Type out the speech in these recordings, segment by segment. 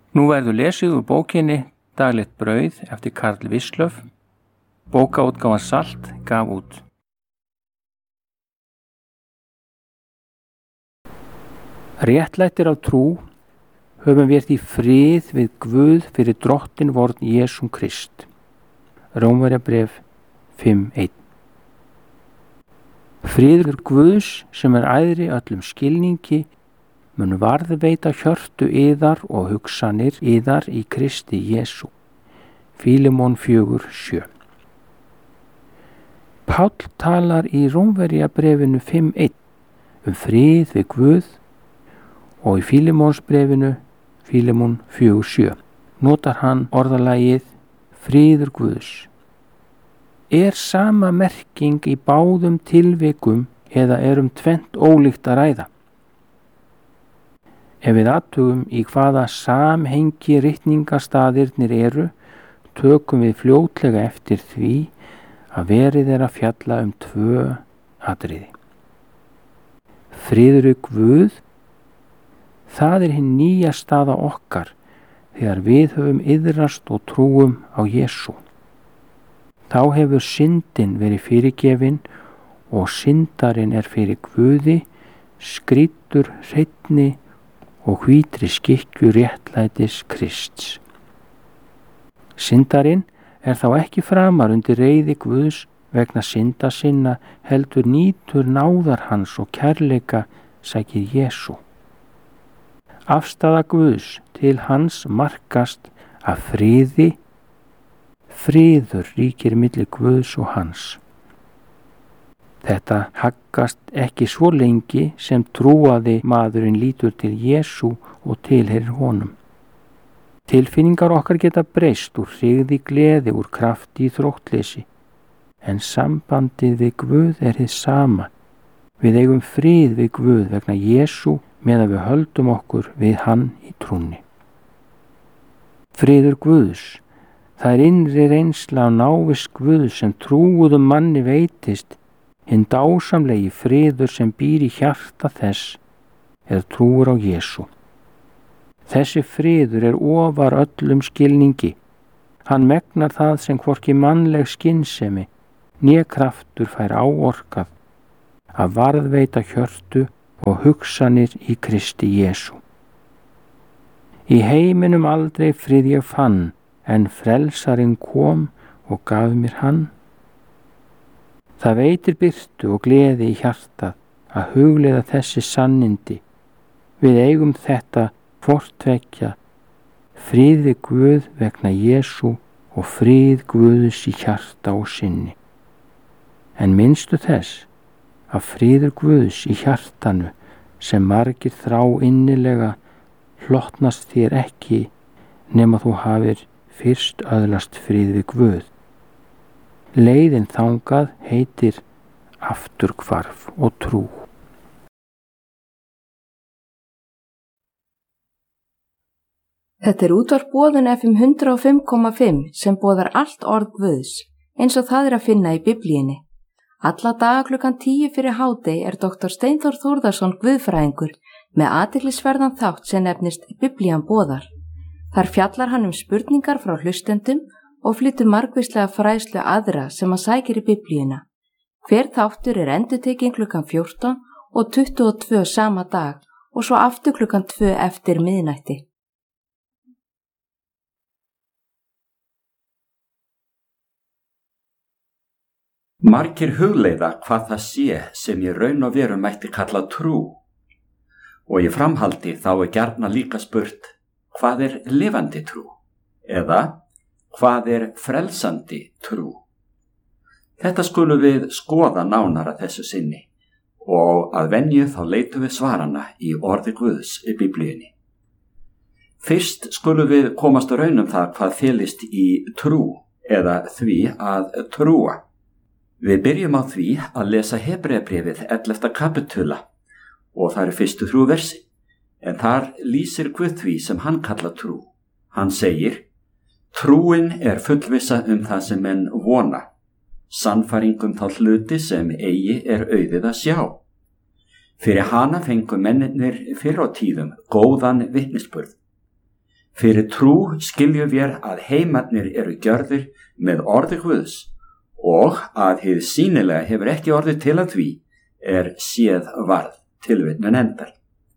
Nú verður lesið úr bókinni Daglegt brauð eftir Karl Wislöff. Bókaútgáfan Salt gaf út. Réttlættir af trú höfum við í frið við Guð fyrir drottin vorn Jesúm Krist. Rómverjabréf 5:1. Friður Guðs sem æðri öllum skilningi mun varðveita hjörtu yðar og hugsanir yðar í Kristi Jesú. Fílemon 4:7. Páll talar í Rómverjabréfinu 5:1 frið við Guð og í Fílemonsbréfinu Fílemon 4:7 notar hann orðalagið friður Guðs. Sama merking í báðum tilvikum eða tvennt ólíkt að ræða? Ef við athugum í hvaða samhengi ritningastaðirnir eru, tökum við fljótlega eftir því að verið að fjalla tvö atriði. Friður Guð, það hin nýja staða okkar þegar við höfum iðrast og trúum á Jesú. Þá hefur syndin verið fyrirgefin og syndarinn fyrir Guði, skrýddur hreinni og hvítri skikkju réttlætis Krists. Syndarinn þá ekki framar undir reiði Guðs vegna synda sinna, heldur nýtur náðar hans og kærleika sækir Jesú. Afstaða Guðs til hans markast af friði. Friður ríkir milli Guðs og hans. Þetta haggast ekki svo lengi sem trúaði maðurinn lítur til Jesú og tilheyrir honum. Tilfinningar okkar geta breyst úr hryggð í gleði, úr krafti í þróttleysi, en sambandið við Guð hið sama. Við eigum frið við Guð vegna Jesú meðan við höldum okkur við hann í trúnni. Friður Guðs, það innri reynsla á návist Guðs sem trúuðum manni veitist, hinn dásamlegi friður sem býr í hjarta þess trúir á Jesú. Þessi friður ofar öllum skilningi. Hann megnar það sem hvorki mannleg skynsemi né kraftur fær áorkað að varðveita hjörtu og hugsanir í Kristi Jesú. Í heiminum aldrei frið ég fann, en frelsarinn kom og gaf mér hann. Það veitir birtu og gleði í hjartað að hugleiða þessi sannindi. Við eigum þetta hvort tveggja, frið við Guð vegna Jesú og frið Guðs í hjarta og sinni. En minnstu þess að friður Guðs í hjartanu sem margir þrá innilega hlotnast þér ekki nema þú hafir fyrst öðlast frið við Guð. Leiðin þangað heitir afturhvarf og trú. Þetta útvarp Boðun FM 105,5 sem boðar allt orð Guðs, eins og það að finna í Biblíunni. Alla daga klukkan 10 fyrir hádegi Dr. Steinþór Þórðarson guðfræðingur með athyglisverðan þátt sem nefnist Biblían boðar. Þar fjallar hann spurningar frá hlustendum og flytur margvíslega fræðslu aðra sem að sækir í Biblíuna. Hver þáttur endurtekinn klukkan 14 og 22 sama dag og svo aftur klukkan 2 eftir miðnætti. Margir hugleiða hvað það sé sem í raun og veru mætti kalla trú. Og í framhaldi þá gjarna líka spurt hvað lifandi trú eða hvað frelsandi trú. Þetta skulum við skoða nánar að þessu sinni og að venju þá leitum við svarana í orði Guðs í Biblíunni. Fyrst skulum við komast að raun það hvað felist í trú eða því að trúa. Við byrjum á því að lesa Hebreabréfið 11. kapitula og það fyrstu 3 versi, en þar lýsir Guð því sem hann kallar trú. Hann segir: trúin fullvissa það sem menn vona, sannfæring þá hluti sem eigi auðið að sjá. Fyrir hana fengu mennirnir fyrr á tíðum góðan vitnisburð. Fyrir trú skiljum við að heimarnir eru gjörðir með orði Guðs og að hið sýnilega hefur ekki orðið til að því séð varð, tilvitnun endar.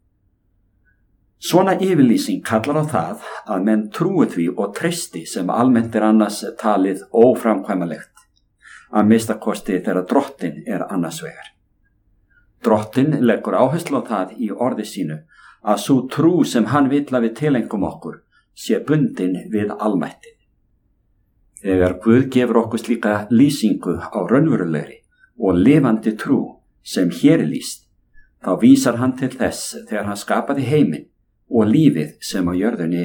Svona yfirlýsing kallar á það að menn trúi því og treysti sem almennt annars talið óframkvæmanlegt, að minnstakosti þegar Drottinn annars vegar. Drottinn leggur áherslu á það í orði sínu að sú trú sem hann vill að við tilengum okkur sé bundin við almættið. Þegar Guð gefur okkur slíka lýsingu á raunverulegri og lifandi trú sem hér lýst, þá vísar hann til þess þegar hann skapaði heiminn og lífið sem á jörðunni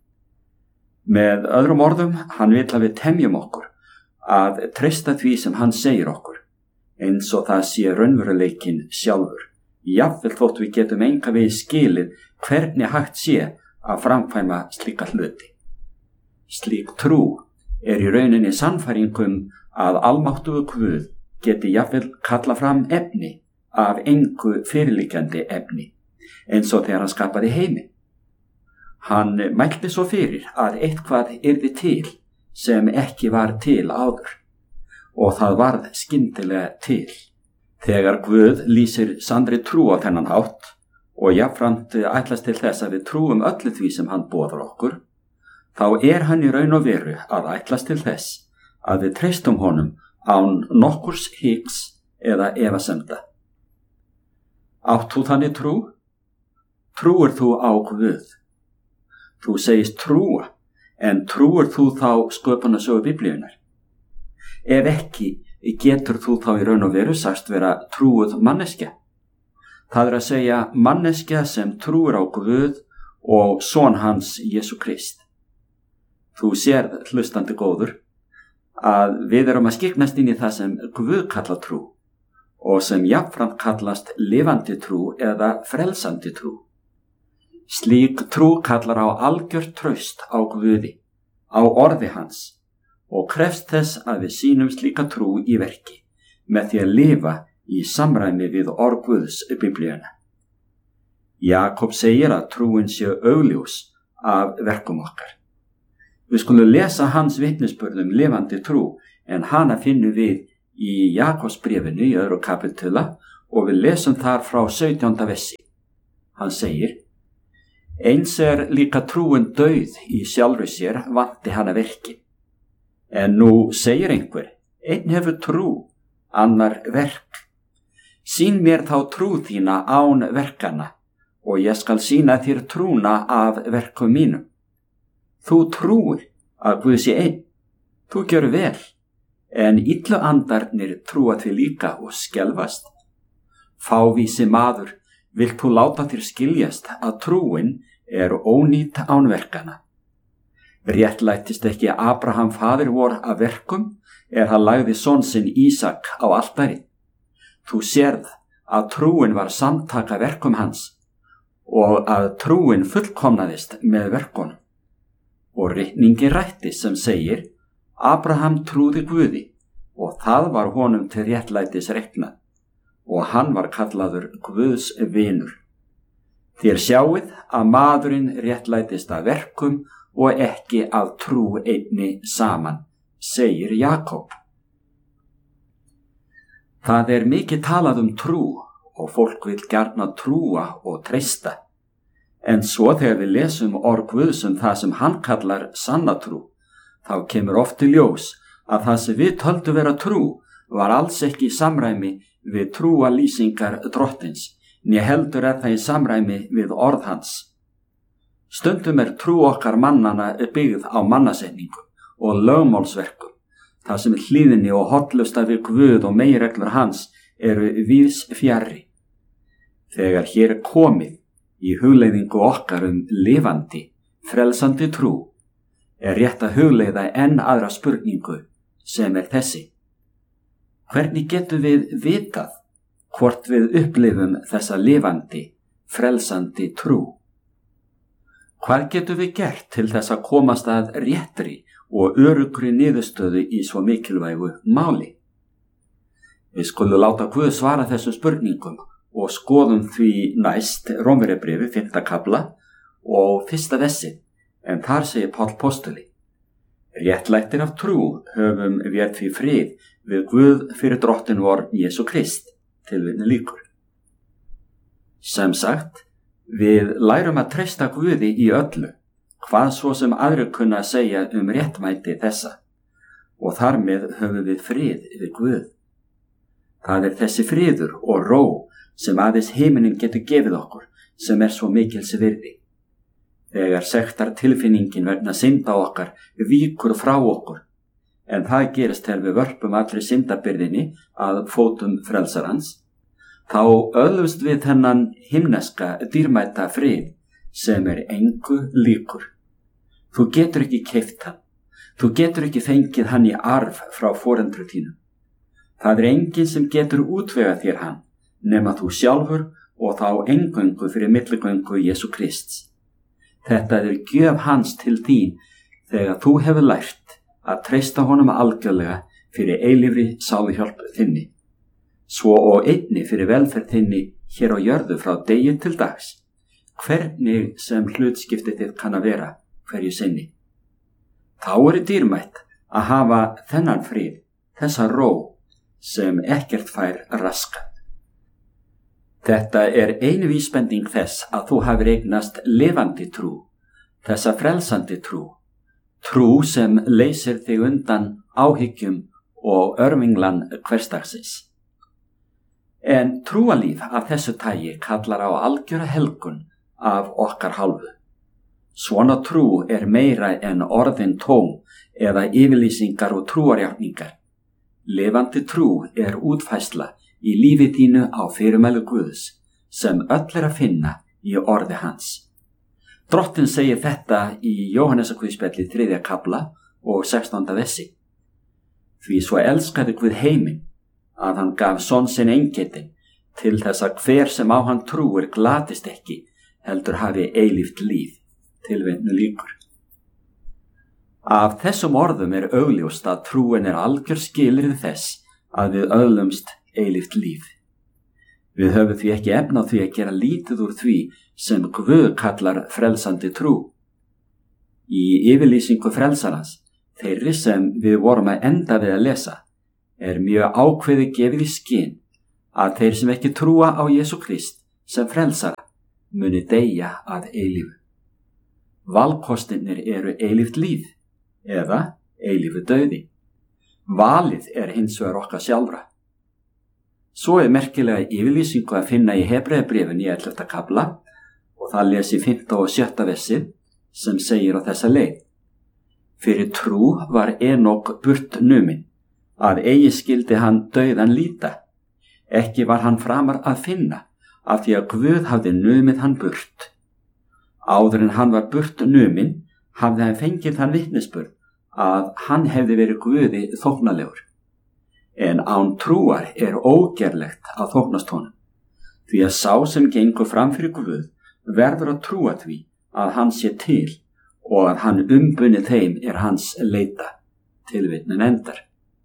Með öðrum orðum, hann vill að við temjum okkur, að treysta því sem hann segir okkur, eins og það sé raunveruleikinn sjálfur, jafnvel þótt við getum enga veginn skilið hvernig hægt sé að framkvæma slíka hluti. Slík trú í rauninni sannfæringum að almáttugur Guð geti jafnvel kalla fram efni af engu fyrirliggjandi efni, eins og þegar hann skapaði heiminn. Hann mælti svo fyrir að eitthvað yrði til sem ekki var til áður, og það varð skyndilega til. Þegar Guð lýsir sannri trú á þennan hátt og jafnframt ætlast til þess að við trúum öllu því sem hann boðar okkur, þá hann í raun og veru að ætlast til þess að við treystum honum án nokkurs hiks eða efasemda. Átt þú þannig trú? Trúir þú á Guð? Þú segist trúa, en trúir þú þá sköpunarsögu Biblíunnar? Ef ekki, getur þú þá í raun og veru sagst vera trúuð manneskja? Það að segja manneskja sem trúir á Guð og son hans Jesú Krist. Þú sér, hlustandi góður, að við að skiknast inn í það sem Guð kallar trú og sem jafnframt kallast lifandi trú eða frelsandi trú. Slík trú kallar á algjört traust á Guði, á orði hans, og krefst þess að við sýnum slíka trú í verki með því að lifa í samræmi við orð Guðs Biblíuna. Jakob segir að trúin sé augljós af verkum okkar. Við skulum lesa hans vitnisburð lifandi trú, en hana finnum við í Jakobsbréfinu í 2. kapitula og við lesum þar frá 17. versi. Hann segir: Eins líka trúin dauð í sjálfri sér, vanti hana verki. En nú segir einhver: einn hefur trú, annar verk. Sýn mér þá trú þína án verkana, og ég skal sýna þér trúna af verkum mínum. Þú trúir að Guð sé einn, þú gjör vel, en illu andarnir trúa því líka og skelfast. Fávísi maður, vilt þú láta þér skiljast að trúin ónýt án verkana? Réttlættist ekki Abraham faðir vor af verkum, hann lagði son sinn Ísak á altarið. Þú sérð að trúin var samtaka verkum hans og að trúin fullkomnaðist með verkunum. Og ritningi rættist sem segir: Abraham trúði Guði og það var honum til réttlætis reiknað, og hann var kallaður Guðs vinur. Þér sjáið að maðurinn réttlætist af verkum og ekki af trú einni saman, segir Jakob. Það mikið talað trú og fólk vill gjarna trúa og treysta. En svo þegar við lesum orð Guðs það sem hann kallar sanna trú, þá kemur oft í ljós að það sem við töldum vera trú var alls ekki í samræmi við trúa lýsingar Drottins, né heldur það í samræmi við orð hans. Stundum trú okkar mannana byggð á mannasetningum og lögmálsverkum, það sem hlýðni og hollusta við Guð og meginreglur hans víðs fjarri. Þegar hér komið í hugleiðingu okkar lifandi, frelsandi trú, rétt að hugleiða enn aðra spurningu sem þessi: hvernig getum við vitað hvort við upplifum þessa lifandi, frelsandi trú? Hvað getum við gert til þess að komast að réttri og öruggri niðurstöðu í svo mikilvægu máli? Við skulum láta Guð svara þessum spurningum og skoðum því næst Rómverjabréfið 5. kafla og 1. versi, En þar segir Páll postuli: réttlættir af trú höfum við því frið við Guð fyrir drottin vor Jesú Krist. Tilvitnun lýkur. Sem sagt, við lærum að treysta Guði í öllu, hvað svo sem aðrir kunna að segja réttmæti þessa, og þar með höfum við frið við Guð. Það þessi friður og ró sem aðeins himinin getur gefið okkur, sem svo mikils virði. Þegar sektar tilfinningin vegna synda okkar víkur frá okkur, en það gerist þegar við vörpum allri syndabyrðinni að fótum frelsarans, þá öðlumst við þennan himneska dýrmæta frið sem engu líkur. Þú getur ekki keypt hann, þú getur ekki fengið hann í arf frá foreldrum þínum. Það enginn sem getur útvegað þér hann, nema þú sjálfur og þá eingöngu fyrir milligöngu Jesú Krists. Þetta gjöf hans til þín þegar þú hefur lært að treysta honum algjörlega fyrir eilífri sáluhjálp þinni, svo og einni fyrir velferð þinni hér á jörðu frá degi til dags, hvernig sem hlutskiptið þitt kann að vera hverju sinni. Þá dýrmætt að hafa þennan frið, þessa ró sem ekkert fær raskað. Þetta ein vísbending þess að þú hafir eignast lifandi trú, þessa frelsandi trú, trú sem leysir þig undan áhyggjum og örvinglan hversdagsins. En trúalíf af þessu tagi kallar á algjöra helgun af okkar hálfu. Svona trú meira en orðin tóm eða yfirlýsingar og trúarjátningar. Lifandi trú útfærsla í lífi þínu á fyrirmæli Guðs, sem öll að finna í orði hans. Drottinn segir þetta í Jóhannesarguðspjalli 3. kafla og 16. versi. Því svo elskaði Guð heiminn, að hann gaf son sinn eingetinn, til þess að hver sem á hann trúir glatist ekki, heldur hafi eilíft líf. Tilvitnun lýkur. Af þessum orðum augljóst að trúin algjör skilyrði þess að við öðlumst eilíft líf. Við höfum því ekki efni á því að gera lítið úr því sem Guð kallar frelsandi trú. Í yfirlýsingu frelsarans, þeirri sem við vorum að enda við að lesa, mjög ákveðið gefið í skyn að þeir sem ekki trúa á Jesú Krist sem frelsara muni deyja að eilífu. Valkostirnir eilíft líf eða eilífu dauði. Valið hins vegar okkar sjálfra. Svo merkilega yfirlýsingu að finna í Hebreabréfinu í 11. kafla og það les í 5. og 7. versið sem segir á þessa leið: Fyrir trú var Enok burt numinn, að eigi skildi hann dauðan líta. Ekki var hann framar að finna, af því að Guð hafði numið hann burt. Áður en hann var burt numinn, hafði hann fengið þann vitnisburð að hann hefði verið Guði þóknalegur. En án trúar ógerlegt að þóknast honum, því að sá sem gengur fram fyrir Guð verður að trúa því að hann sé til og að hann umbunni þeim hans leita. Tilvitnun endar.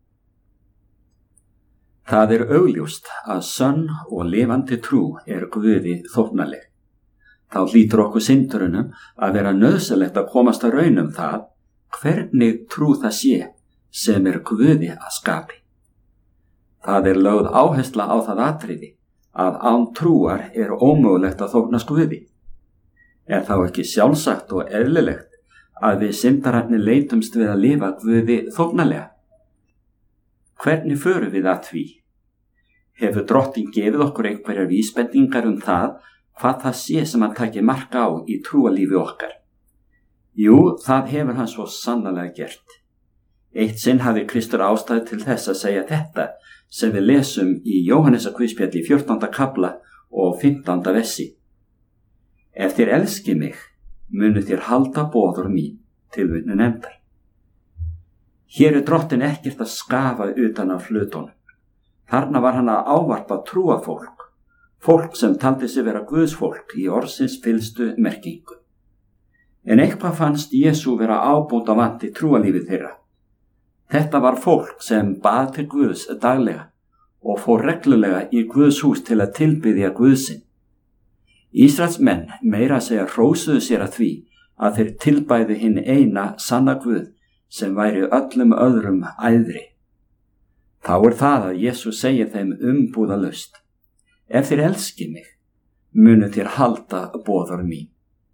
Það augljóst að sönn og lifandi trú Guði þóknaleg. Þá hlýtur okkur syndurunum að vera nauðsynlegt að komast að raun það hvernig trú það sé sem Guði að skapi. Það lögð áhersla á það atriði að án trúar ómögulegt að þóknast Guði. Þá ekki sjálfsagt og eðlilegt að við syndararnir leitumst við að lifa Guði þóknalega? Hvernig förum við að því? Hefur Drottinn gefið okkur einhverjar vísbendingar það hvað það sé sem hann taki mark á í trúalífi okkar? Jú, það hefur hann svo sannarlega gert. Eitt sinn hafði Kristur ástæðu til þess að segja þetta sem við lesum í Jóhannesarguðspjalli 14. kafla og 15. versi. Ef þér elski mig, munu þér halda boður mín. Tilvitnun endar. Hér Drottinn ekkert að skafa utan af hlutunum. Þarna var hann að ávarpa trúafólk, fólk sem taldi sig vera Guðsfólk í orðsins fyllstu merkingu. En eitthvað fannst Jesú vera ábótavant í trúalífi þeirra. Þetta var fólk sem bað til Guðs daglega og fór reglulega í Guðs hús til að tilbiðja Guð sinn. Ísraels menn meira að segja hrósuðu sér að því að þeir tilbæðu hinn eina sanna Guð sem væri öllum öðrum æðri. Þá það að Jesús segir þeim umbúðalaust: ef þér elski mig, munu þér halda boðorð mín.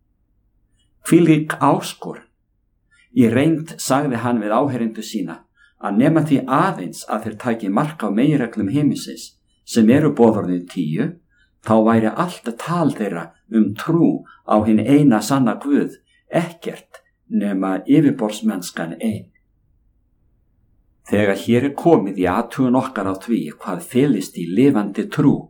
Hvílík áskorun. Í reynd sagði hann við áheyrendur sína að nema því aðeins að þeir taki mark á meginreglum himinsins sem eru boðorðin 10, þá væri allt tal þeirra trú á hinn eina sanna Guð ekkert nema yfirborðsmennskan ein. Þegar hér komið í athugun okkar á því hvað felist í lifandi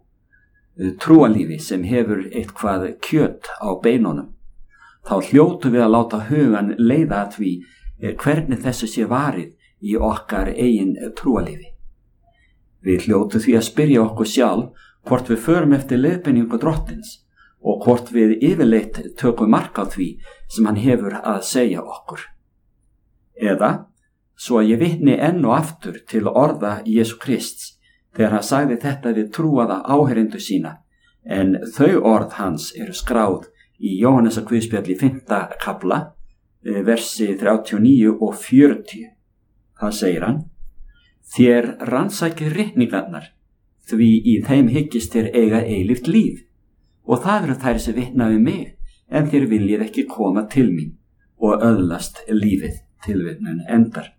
trúalífi sem hefur eitthvað kjöt á beinunum, þá hljótum við að láta hugan leiða að því hvernig þessu sé varið í okkar eigin trúalífi. Við hljótum því að spyrja okkur sjálf hvort við förum eftir leiðbeiningu Drottins og hvort við yfirleitt tökum mark á því sem hann hefur að segja okkur. Eða, svo ég vitni enn og aftur til orða Jesú Krists þegar hann sagði þetta við trúaða áheyrendur sína, en þau orð hans eru skráð í Jóhannesar Guðspjalli 5. kafla, versi 39 og 40. Það segir hann: þér rannsakið ritningarnar, því í þeim hyggist þér eiga eilíft líf, og það eru þær sem vitna við mig, en þér viljið ekki koma til mín og öðlast lífið. Tilvitnun endar.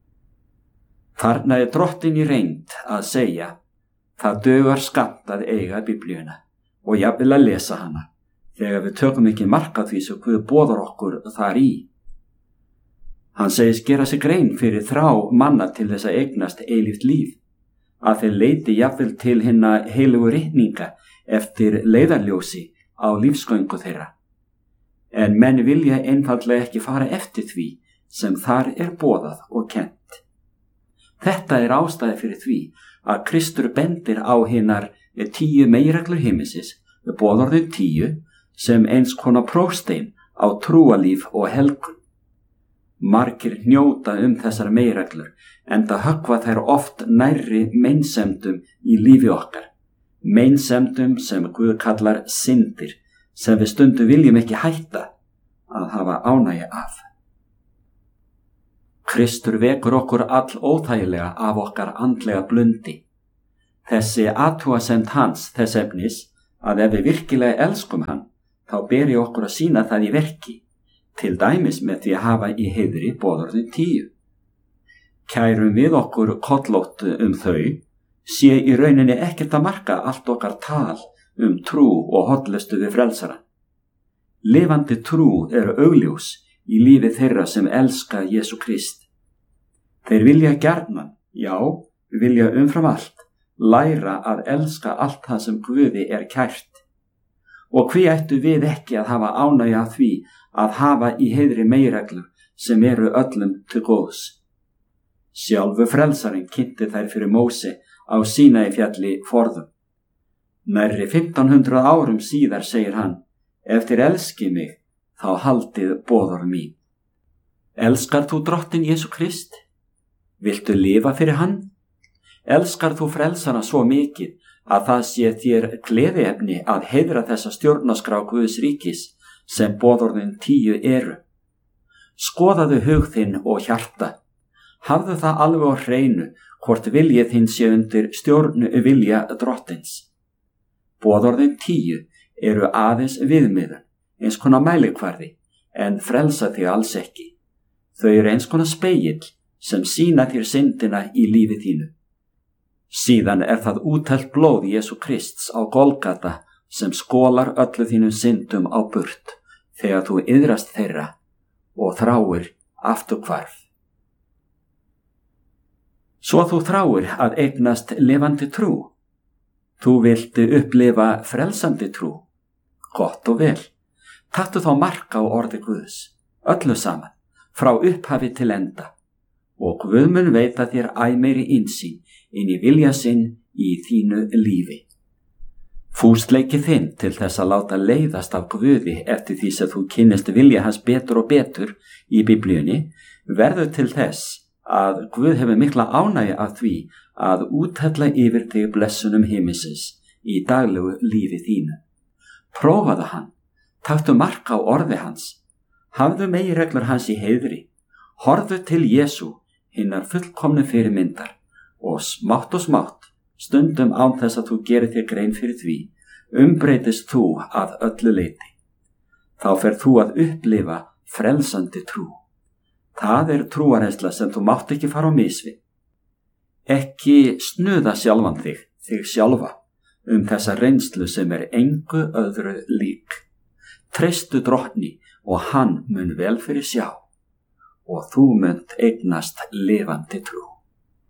Þarna Drottinn í reynd að segja: það dugar skammt að eiga Biblíuna og jafnvel að lesa hana, þegar við tökum ekki mark á því sem Guð boðar okkur þar í. Hann segist gera sig grein fyrir þrá manna til þess að eignast eilíft líf, að þeir leiti jafnvel til hinna heilögu ritninga eftir leiðarljósi á lífsgöngu þeirra. En menn vilja einfaldlega ekki fara eftir því sem þar boðað og kennt. Þetta ástæði fyrir því að Kristur bendir á hinar 10 meginreglur himinsins, boðorðin 10, sem eins konar prófstein á trúalíf og helgun. Margir hnjóta þessar meginreglur, enda höggva þær oft nærri meinsemdum í lífi okkar, meinsemdum sem Guð kallar syndir, sem við stundum viljum ekki hætta að hafa ánægju af. Kristur vekur okkur all óþægilega af okkar andlega blundi. Þessi athugasemd hans þess efnis að ef við virkilega elskum hann, þá beri okkur að sýna það í verki, til dæmis með því að hafa í heiðri boðorðin 10. Kærum við okkur kollótt þau, sé í rauninni ekkert að marka allt okkar tal trú og hollustu við frelsarann. Lifandi trú augljós í lífi þeirra sem elska Jesú Krist. Þeir vilja gjarnan, já, vilja umfram allt, læra að elska allt það sem Guði kært. Og hví ættu við ekki að hafa ánægju af því að hafa í heiðri meginreglur sem eru öllum til góðs. Sjálfur frelsarinn kynnti þær fyrir Móse á Sínaífjalli forðum. Nærri 1500 árum síðar segir hann: ef þér elskið mig, þá haldið boðorð mín. Elskar þú Drottinn Jesú Krist? Viltu lifa fyrir hann? Elskar þú frelsara svo mikið að það sé þér gleðiefni að heiðra þessa stjórnarskrá Guðs ríkis sem boðorðin 10 eru? Skoðaðu hug þinn og hjarta. Hafðu það alveg á hreinu hvort viljið þinn sé undir stjórn vilja Drottins. Boðorðin 10 eru aðeins viðmiðun, eins konar mælikvarði, en frelsa þig alls ekki. Þau eru eins konar spegill sem sýna þér syndina í lífi þínu. Síðan það úthellt blóð Jesú Krists á Golgata sem skólar öllu þínum syndum á burt þegar þú iðrast þeirra og þráir afturhvarf. Svo þú þráir að eignast lifandi trú. Þú vilt upplifa frelsandi trú. Gott og vel. Taktu þá mark á orði Guðs, öllu saman, frá upphafi til enda. Og Guð mun veita þér æ meiri innsýn inn í vilja sinn í þínu lífi. Fúsleiki þinn til þess að láta leiðast af Guði eftir því sem þú kynnist vilja hans betur og betur í Biblíunni verður til þess að Guð hefur mikla ánægju af því að úthella yfir þig blessunum himinsins í daglegu lífi þínu. Prófaðu hann, taktu mark á orði hans. Hafðu meginreglur hans í heiðri. Horfðu til Jesú, hinnar fullkomnu fyrirmyndar, og smátt, stundum án þess að þú gerir þér grein fyrir því, umbreytist þú að öllu leyti. Þá fer þú að upplifa frelsandi trú. Það er trúarreynsla sem þú mátt ekki fara á mis við. Ekki snuða sjálfan þig sjálfa, þessa reynslu sem er engu öðru lík. Treystu Drottni og hann mun vel fyrir sjá, og þú munt eignast lifandi trú.